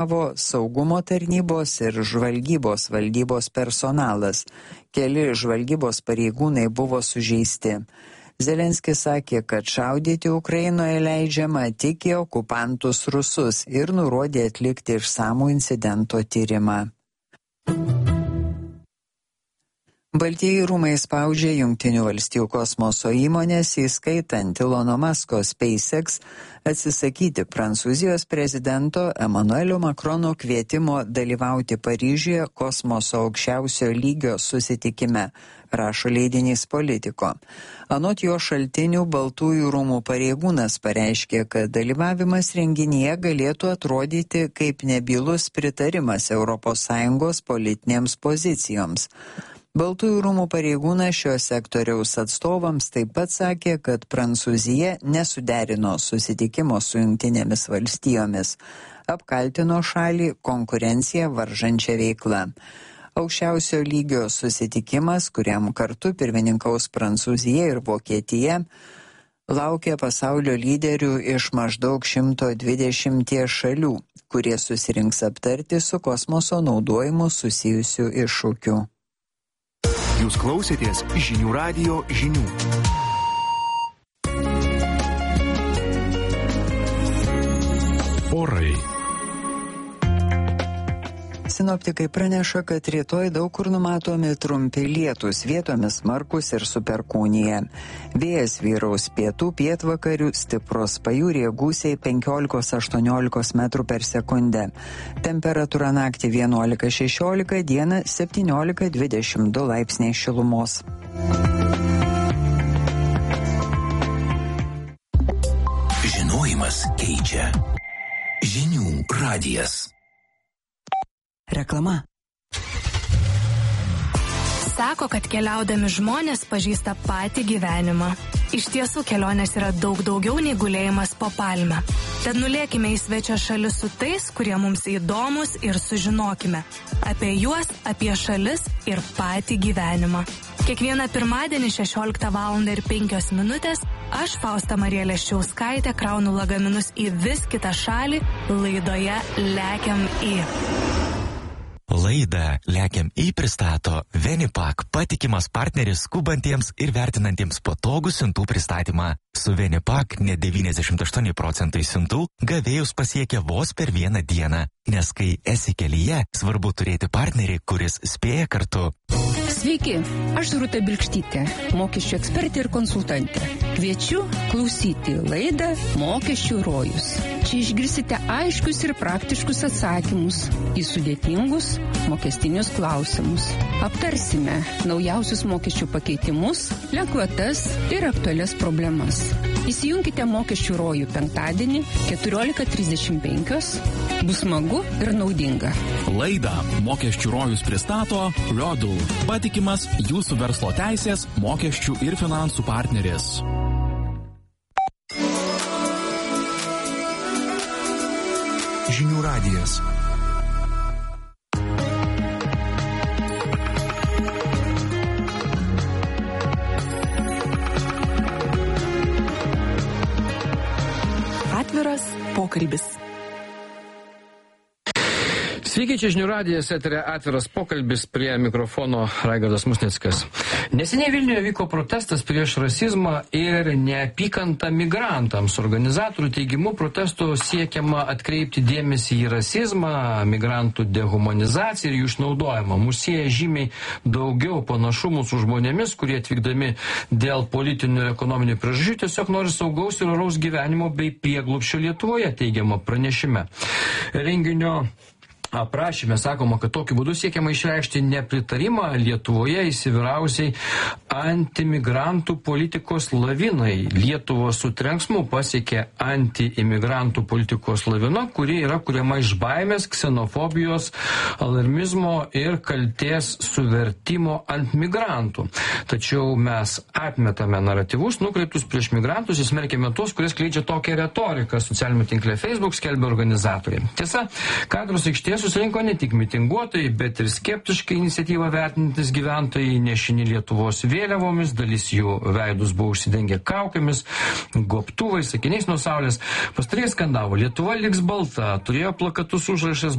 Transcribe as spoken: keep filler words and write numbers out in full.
saugumo tarnybos ir žvalgybos valdybos personalas. Keli žvalgybos pareigūnai buvo sužeisti. Zelenskis sakė, kad šaudyti Ukrainoje leidžiama tik į okupantus rusus ir nurodė atlikti išsamų incidento tyrimą. Baltieji rūmai spaudžia Jungtinių valstijų kosmoso įmonės, įskaitant Ilono Masko SpaceX, atsisakyti Prancūzijos prezidento Emmanuelio Macrono kvietimo dalyvauti Paryžiuje kosmoso aukščiausio lygio susitikime, rašo leidinys Politico. Anot jo šaltinių, Baltųjų rūmų pareigūnas pareiškė, kad dalyvavimas renginyje galėtų atrodyti kaip nebylus pritarimas Europos Sąjungos politinėms pozicijoms. Baltųjų rūmų pareigūnas šio sektoriaus atstovams taip pat sakė, kad Prancūzija nesuderino susitikimo su Jungtinėmis valstijomis, apkaltino šalį konkurenciją varžančią veiklą. Aukščiausio lygio susitikimas, kuriam kartu pirmininkaus Prancūzija ir Vokietija, laukia pasaulio lyderių iš maždaug šimto dvidešimties šalių, kurie susirinks aptarti su kosmoso naudojimu susijusių iššūkių. Jūs klausėtės Žinių radijo žinių. Orai. Sinoptikai praneša, kad rytoj daug kur numatomi trumpi lietūs, vietomis smarkus ir su perkūnija. Vėjas vyraus pietų pietvakarių, stiprus, pajūryje gūsiai penkiolika aštuoniolika metrų per sekundę. Temperatūra naktį vienuolika šešiolika, dieną septyniolika dvidešimt du laipsniai šilumos. Žinojimas keičia. Žinių radijas. Reklama. Sako, kad keliaudami žmonės pažįsta patį gyvenimą. Iš tiesų, kelionės yra daug daugiau nei gulėjimas po palme. Tad nulėkime į svečio šalis su tais, kurie mums įdomus, ir sužinokime apie juos, apie šalis ir patį gyvenimą. Kiekvieną pirmadienį šešioliktą valandą ir penkios minutės aš, Fausta Marija Leščiauskaitė, kraunu lagaminus į vis kitą šalį laidoje Lekiam į. Laidą Lekiam į pristato Venipak, patikimas partneris skubantiems ir vertinantiems patogų siuntų pristatymą. Su Venipak net devyniasdešimt aštuoni procentai siuntų gavėjus pasiekia vos per vieną dieną, nes kai esi kelyje, svarbu turėti partnerį, kuris spėja kartu. Sveiki, aš Rūta Bilkštytė, mokesčių ekspertė ir konsultantė. Kviečiu klausyti laidą Mokesčių rojus. Čia išgirsite aiškius ir praktiškus atsakymus į sudėtingus mokestinius klausimus. Aptarsime naujausius mokesčių pakeitimus, lengvatas ir aktualias problemas. Įsijunkite Mokesčių rojų penktadienį keturiolika trisdešimt penkios. Bus smagu ir naudinga. Laidą Mokesčių rojus pristato Rodul, patikimas jūsų verslo teisės, mokesčių ir finansų partneris. Žinių radijas. Atviras pokalbis. Sveiki, čia Žinių radijas, eteryje atviras pokalbis, prie mikrofono Raigardas Musnickas. Neseniai Vilniuje vyko protestas prieš rasizmą ir neapykantą migrantams. Organizatorių teigimu protesto siekiama atkreipti dėmesį į rasizmą, migrantų dehumanizaciją ir jų išnaudojimą. Mūsų sieja žymiai daugiau panašumų su žmonėmis, kurie atvykdami dėl politinių ir ekonominių priežasčių tiesiog nori saugaus ir oraus gyvenimo bei prieglobsčio Lietuvoje, teigiama pranešime. Renginio aprašyme sakoma, kad tokiu būdu siekiama išreikšti nepritarimą Lietuvoje įsivyravusiai antimigrantų politikos lavinai. Lietuva su trenksmu pasiekė antiimigrantų politikos lavina, kuri yra kuriama iš baimės, ksenofobijos, alarmizmo ir kaltės suvertimo ant migrantų. Tačiau mes atmetame naratyvus nukreiptus prieš migrantus ir smerkėme tuos, kurie skleidžia tokią retoriką. Socialiniame tinkle Facebook skelbia organizatoriai. Tiesa, Katedros aikštės susirinko ne tik mitinguotojai, bet ir skeptiškai iniciatyvą vertinantis gyventojai, nešini Lietuvos vėliavomis, dalis jų veidus buvo užsidengę kaukėmis, gobtuvais, sakiniais nuo saulės. Pastarieji skandavo, Lietuva liks balta, turėjo plakatus užrašęs